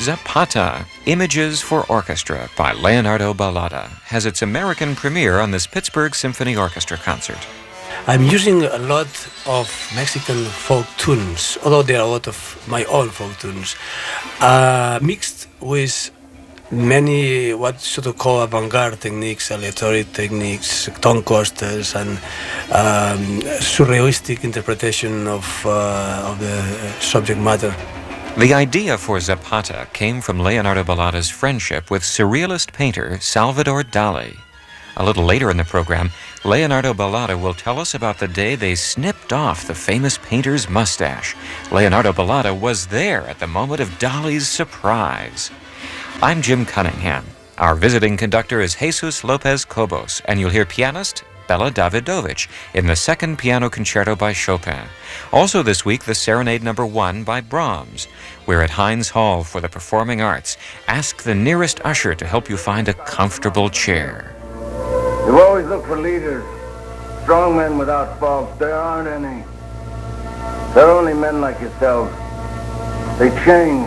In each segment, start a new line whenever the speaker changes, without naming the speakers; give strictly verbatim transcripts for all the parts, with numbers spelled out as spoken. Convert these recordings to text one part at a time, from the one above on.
Zapata, Images for Orchestra by Leonardo Balada has its American premiere on this Pittsburgh Symphony Orchestra concert.
I'm using a lot of Mexican folk tunes, although there are a lot of my own folk tunes, uh, mixed with many what sort of call avant-garde techniques, aleatory techniques, tone coasters, and um, surrealistic interpretation of, uh, of the subject matter.
The idea for Zapata came from Leonardo Ballada's friendship with surrealist painter Salvador Dali. A little later in the program, Leonardo Ballada will tell us about the day they snipped off the famous painter's mustache. Leonardo Ballada was there at the moment of Dali's surprise. I'm Jim Cunningham. Our visiting conductor is Jesus Lopez Cobos, and you'll hear pianist Bela Davidovich in the Second Piano Concerto by Chopin. Also this week, the Serenade Number One by Brahms. We're at Heinz Hall for the Performing Arts. Ask the nearest usher to help you find a comfortable chair.
You always look for leaders, strong men without faults. There aren't any. They're only men like yourselves. They change.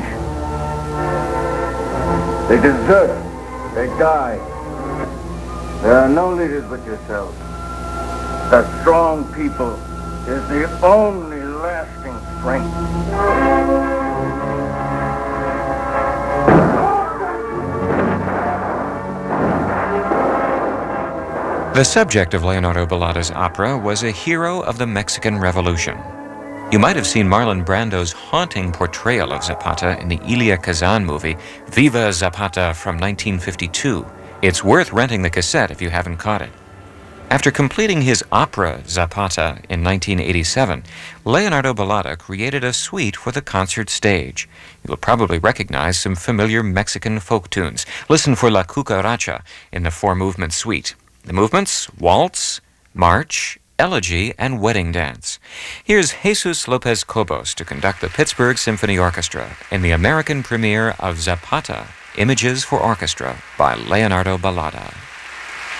They desert. They die. There are no leaders but yourselves. The strong people is the only lasting strength.
The subject of Leonardo Ballada's opera was a hero of the Mexican Revolution. You might have seen Marlon Brando's haunting portrayal of Zapata in the Elia Kazan movie Viva Zapata from nineteen fifty-two. It's worth renting the cassette if you haven't caught it. After completing his opera Zapata in nineteen eighty-seven, Leonardo Ballada created a suite for the concert stage. You'll probably recognize some familiar Mexican folk tunes. Listen for La Cucaracha in the four-movement suite. The movements: waltz, march, elegy, and wedding dance. Here's Jesus Lopez Cobos to conduct the Pittsburgh Symphony Orchestra in the American premiere of Zapata, Images for Orchestra by Leonardo Ballada.